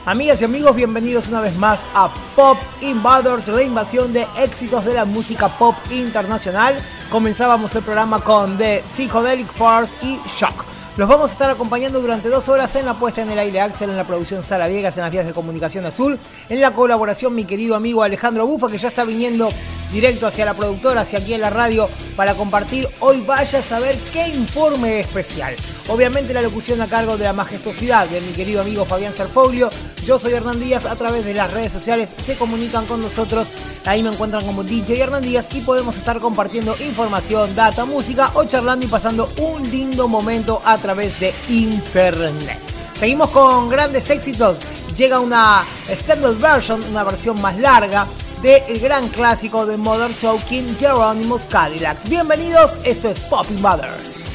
Amigas y amigos, bienvenidos una vez más a Pop Invaders, la invasión de éxitos de la música pop internacional. Comenzábamos el programa con The Psychedelic Furs y Shock. Los vamos a estar acompañando durante 2 horas en la puesta en el aire Axel, en la producción Sara Viegas, en las vías de comunicación Azul, en la colaboración mi querido amigo Alejandro Bufa, que ya está viniendo directo hacia la productora, hacia aquí en la radio, para compartir hoy vaya a saber qué informe especial. Obviamente la locución a cargo de la majestuosidad de mi querido amigo Fabián Serfoglio. Yo soy Hernán Díaz, a través de las redes sociales se comunican con nosotros, ahí me encuentran como DJ Hernán Díaz y podemos estar compartiendo información, data, música o charlando y pasando un lindo momento a través de internet. Seguimos con grandes éxitos, llega una extended version, una versión más larga del gran clásico de Modern Talking, Hieronymus Cadillacs. Bienvenidos, esto es Pop Invaders.